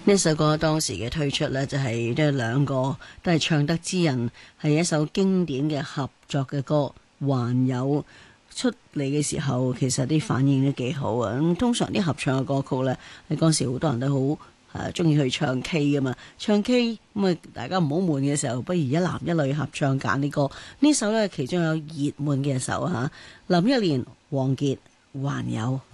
呢首歌當時嘅推出呢，就係呢兩個都係唱得之人，係一首經典嘅合作嘅歌。還有出嚟嘅時候，其實啲反應都幾好啊！咁通常啲合唱嘅歌曲呢，喺嗰時好多人都好中意去唱 K 噶嘛，唱 K 咁啊，大家唔好悶嘅時候，不如一男一女合唱揀啲歌。呢首呢，其中有熱門嘅一首嚇，林憶蓮、王傑還有。